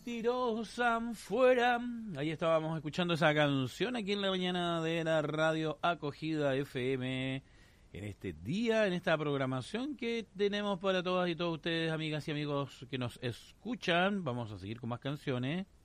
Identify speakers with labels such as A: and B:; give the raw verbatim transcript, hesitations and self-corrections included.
A: Mentirosa fuera. Ahí estábamos escuchando esa canción aquí en la mañana de la radio Acogida F M. En este día, en esta programación que tenemos para todas y todos ustedes, amigas y amigos que nos escuchan. Vamos a seguir con más canciones.